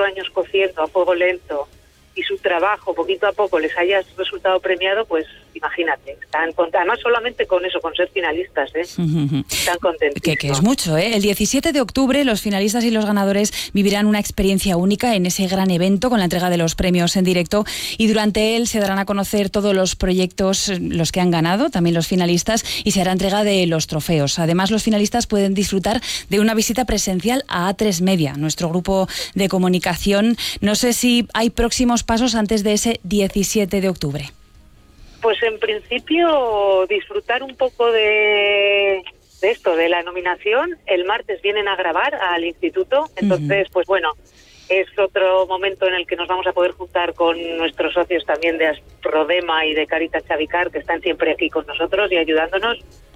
4 años cociendo a fuego lento y su trabajo poquito a poco les haya resultado premiado, pues imagínate, están además solamente con eso, con ser finalistas, están contentísimos. Que es mucho, ¿eh? El 17 de octubre los finalistas y los ganadores vivirán una experiencia única en ese gran evento con la entrega de los premios en directo, y durante él se darán a conocer todos los proyectos, los que han ganado, también los finalistas, y se hará entrega de los trofeos. Además, los finalistas pueden disfrutar de una visita presencial a A3 Media, nuestro grupo de comunicación. No sé si hay próximos pasos antes de ese 17 de octubre. Pues en principio disfrutar un poco de esto, de la nominación. El martes vienen a grabar al instituto, entonces pues bueno, es otro momento en el que nos vamos a poder juntar con nuestros socios también de Asprodema y de Caritas Chavicar, que están siempre aquí con nosotros y ayudándonos.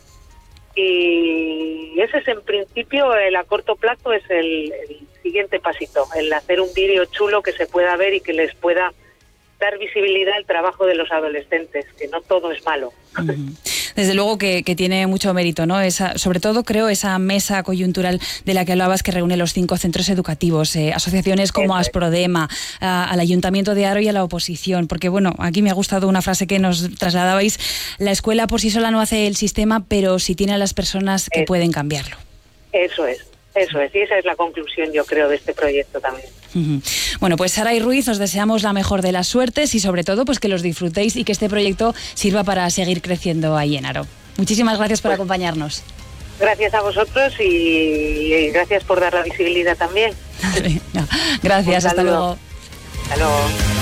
Y ese es en principio, a corto plazo, es el siguiente pasito, el hacer un vídeo chulo que se pueda ver y que les pueda dar visibilidad al trabajo de los adolescentes, que no todo es malo. Desde luego que tiene mucho mérito, ¿no? Sobre todo, creo, esa mesa coyuntural de la que hablabas, que reúne los 5 centros educativos, asociaciones como Asprodema, al Ayuntamiento de Haro y a la oposición, porque bueno, aquí me ha gustado una frase que nos trasladabais: la escuela por sí sola no hace el sistema, pero sí tiene a las personas que pueden cambiarlo. Eso es, y esa es la conclusión, yo creo, de este proyecto también. Bueno, pues Saray Ruiz, os deseamos la mejor de las suertes y sobre todo pues que los disfrutéis y que este proyecto sirva para seguir creciendo ahí en Haro. Muchísimas gracias por acompañarnos. Gracias a vosotros y gracias por dar la visibilidad también. Gracias, hasta luego. Hasta luego.